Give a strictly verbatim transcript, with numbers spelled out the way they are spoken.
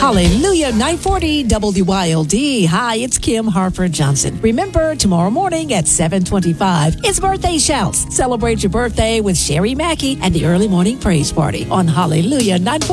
Hallelujah, nine forty W Y L D. Hi, it's Kim Harper Johnson. Remember, tomorrow morning at seven twenty-five, it's Birthday Shouts. Celebrate your birthday with Sherry Mackey and the Early Morning Praise Party on Hallelujah nine forty.